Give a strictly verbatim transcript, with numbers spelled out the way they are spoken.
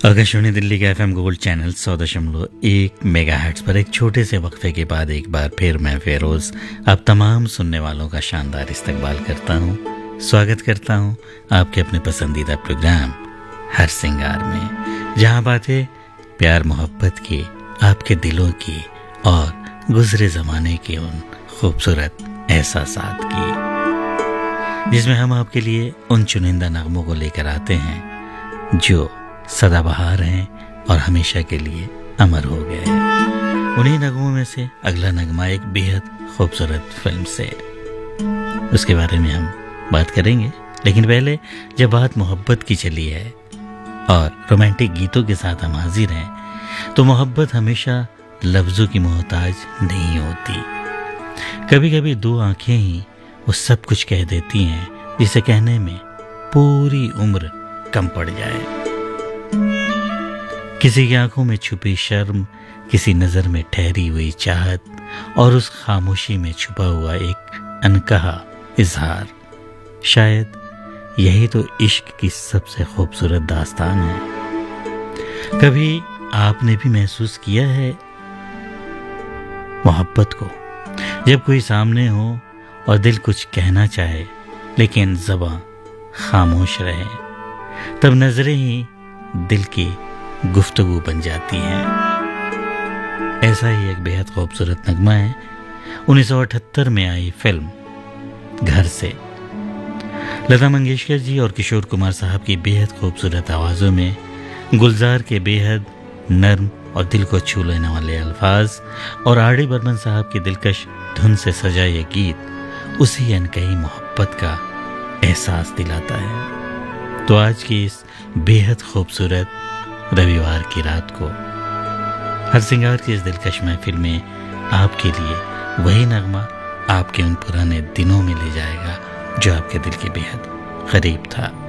आकाशवाणी दिल्ली के FM gold channel सौ दशमलव एक मेगा हर्ट्ज पर एक छोटे से वक्फे के बाद एक बार फिर मैं फेरोज आप तमाम सुनने वालों का शानदार इस्तकबाल करता हूँ, स्वागत करता हूँ आपके अपने पसंदीदा प्रोग्राम हर सिंगार में, जहाँ बातें प्यार मोहब्बत की, आपके दिलों की और गुजरे ज़माने की उन खूबसूरत एहसासात की, जिसमें हम आपके लिए उन चुनिंदा नगमों को लेकर आते हैं जो सदाबहार हैं और हमेशा के लिए अमर हो गए हैं। उन्हीं नगमों में से अगला नगमा एक बेहद खूबसूरत फिल्म से, उसके बारे में हम बात करेंगे। लेकिन पहले जब बात मोहब्बत की चली है और रोमांटिक गीतों के साथ हम हाजिर हैं, तो मोहब्बत हमेशा लफ्ज़ों की मोहताज नहीं होती। कभी कभी दो आंखें ही वो सब कुछ कह देती हैं जिसे कहने में पूरी उम्र कम पड़ जाए। किसी की आंखों में छुपी शर्म, किसी नज़र में ठहरी हुई चाहत और उस खामोशी में छुपा हुआ एक अनकहा इजहार, शायद यही तो इश्क की सबसे खूबसूरत दास्तान है। कभी आपने भी महसूस किया है मोहब्बत को, जब कोई सामने हो और दिल कुछ कहना चाहे लेकिन ज़बां खामोश रहे, तब नजरें ही दिल की गुफ्तगू बन जाती हैं। ऐसा ही एक बेहद खूबसूरत नगमा है उन्नीस सौ अठहत्तर में आई फिल्म घर से। लता मंगेशकर जी और किशोर कुमार साहब की बेहद खूबसूरत आवाज़ों में गुलजार के बेहद नर्म और दिल को छू लेने वाले अल्फाज और आर डी बर्मन साहब की दिलकश धुन से सजा ये गीत उसी अनकही मोहब्बत का एहसास दिलाता है। तो आज की इस बेहद खूबसूरत रविवार की रात को हर सिंगार की इस दिलकश महफिल में आपके लिए वही नगमा आपके उन पुराने दिनों में ले जाएगा जो आपके दिल के बेहद करीब था।